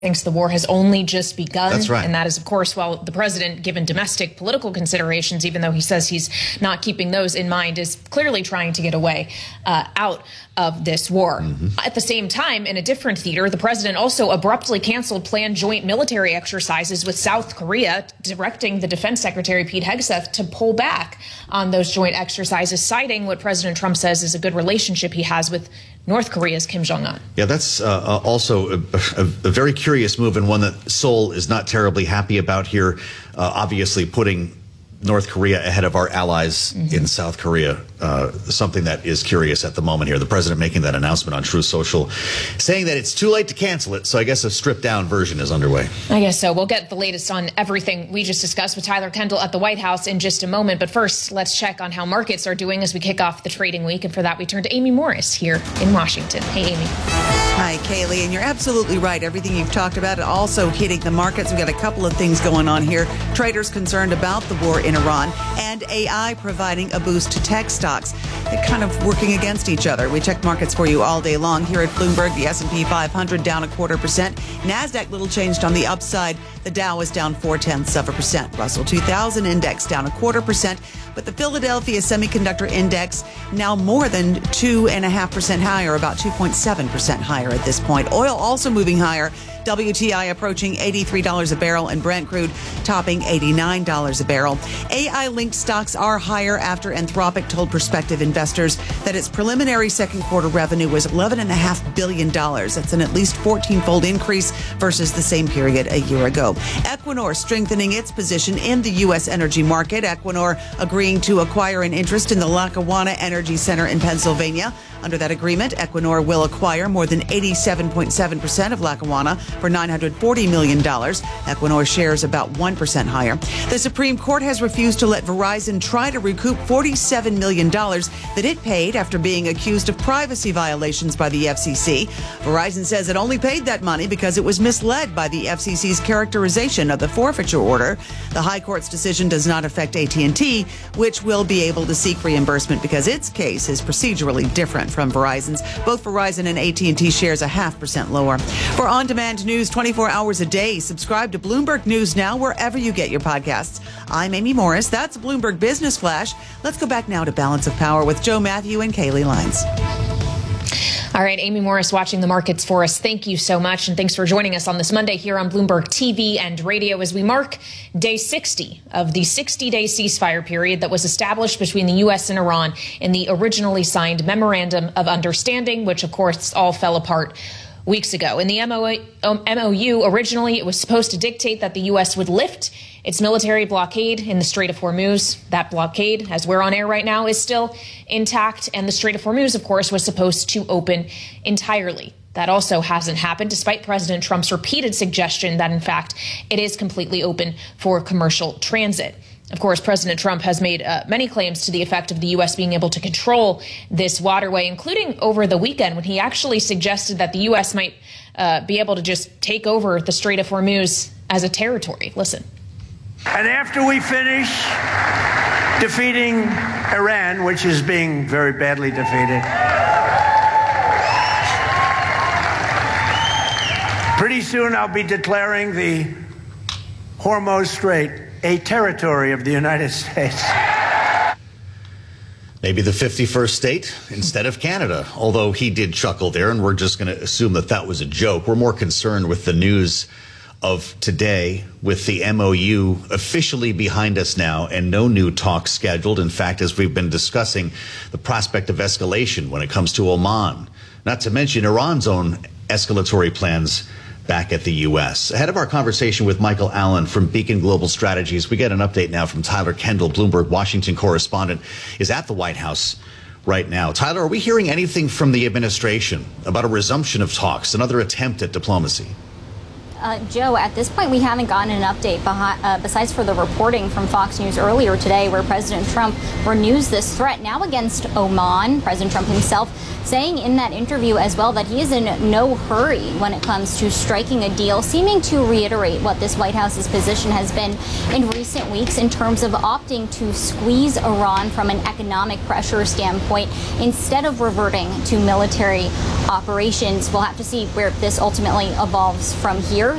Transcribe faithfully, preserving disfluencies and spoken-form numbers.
thinks the war has only just begun. That's right. And that is, of course, while the president, given domestic political considerations, even though he says he's not keeping those in mind, is clearly trying to get away uh, out of this war. Mm-hmm. At the same time, in a different theater, the president also abruptly canceled planned joint military exercises with South Korea, directing the defense secretary, Pete Hegseth, to pull back on those joint exercises, citing what President Trump says is a good relationship he has with North Korea's Kim Jong-un. Yeah, that's uh, also a, a, a very curious move, and one that Seoul is not terribly happy about here, uh, obviously putting North Korea ahead of our allies mm-hmm. in South Korea, uh, something that is curious at the moment here. The president making that announcement on Truth Social, saying that it's too late to cancel it, so I guess a stripped-down version is underway. I guess so. We'll get the latest on everything we just discussed with Tyler Kendall at the White House in just a moment. But first, let's check on how markets are doing as we kick off the trading week. And for that, we turn to Amy Morris here in Washington. Hey, Amy. Hi, Kaylee. And you're absolutely right. Everything you've talked about also hitting the markets. We've got a couple of things going on here. Traders concerned about the war in Iran and A I providing a boost to tech stocks. They're kind of working against each other. We checked markets for you all day long here at Bloomberg. The S and P five hundred down a quarter percent. NASDAQ little changed on the upside. The Dow is down four tenths of a percent. Russell two thousand index down a quarter percent. But the Philadelphia Semiconductor Index now more than two point five percent higher, about two point seven percent higher at this point. Oil also moving higher. W T I approaching eighty-three dollars a barrel and Brent crude topping eighty-nine dollars a barrel. A I-linked stocks are higher after Anthropic told prospective investors that its preliminary second quarter revenue was eleven point five billion dollars. That's an at least fourteen-fold increase versus the same period a year ago. Equinor strengthening its position in the U S energy market. Equinor agreeing to acquire an interest in the Lackawanna Energy Center in Pennsylvania. Under that agreement, Equinor will acquire more than eighty-seven point seven percent of Lackawanna for nine hundred forty million dollars. Equinor shares about one percent higher. The Supreme Court has refused to let Verizon try to recoup forty-seven million dollars that it paid after being accused of privacy violations by the F C C. Verizon says it only paid that money because it was misled by the F C C's characterization of the forfeiture order. The High Court's decision does not affect A T and T, which will be able to seek reimbursement because its case is procedurally different from Verizon's. Both Verizon and A T and T shares a half percent lower. For on-demand news twenty-four hours a day, subscribe to Bloomberg News Now wherever you get your podcasts. I'm Amy Morris. That's Bloomberg Business Flash. Let's go back now to Balance of Power with Joe Matthew and Kaylee Lines. All right, Amy Morris watching the markets for us. Thank you so much. And thanks for joining us on this Monday here on Bloomberg T V and radio as we mark day sixty of the sixty-day ceasefire period that was established between the U S and Iran in the originally signed Memorandum of Understanding, which, of course, all fell apart weeks ago. In the M O U, originally, it was supposed to dictate that the U S would lift its military blockade in the Strait of Hormuz. That blockade, as we're on air right now, is still intact. And the Strait of Hormuz, of course, was supposed to open entirely. That also hasn't happened, despite President Trump's repeated suggestion that, in fact, it is completely open for commercial transit. Of course, President Trump has made uh, many claims to the effect of the U S being able to control this waterway, including over the weekend when he actually suggested that the U S might uh, be able to just take over the Strait of Hormuz as a territory. Listen. And after we finish defeating Iran, which is being very badly defeated, pretty soon I'll be declaring the Hormuz Strait a territory of the United States. Maybe the fifty-first state instead of Canada, although he did chuckle there, and we're just going to assume that that was a joke. We're more concerned with the news of today, with the M O U officially behind us now and no new talks scheduled. In fact, as we've been discussing, the prospect of escalation when it comes to Oman, not to mention Iran's own escalatory plans back at the U S. Ahead of our conversation with Michael Allen from Beacon Global Strategies, we get an update now from Tyler Kendall, Bloomberg Washington correspondent, is at the White House right now. Tyler, are we hearing anything from the administration about a resumption of talks, another attempt at diplomacy? Uh, Joe, at this point, we haven't gotten an update behind, uh, besides for the reporting from Fox News earlier today, where President Trump renews this threat now against Oman. President Trump himself saying in that interview as well that he is in no hurry when it comes to striking a deal, seeming to reiterate what this White House's position has been in recent weeks in terms of opting to squeeze Iran from an economic pressure standpoint instead of reverting to military operations. We'll have to see where this ultimately evolves from here.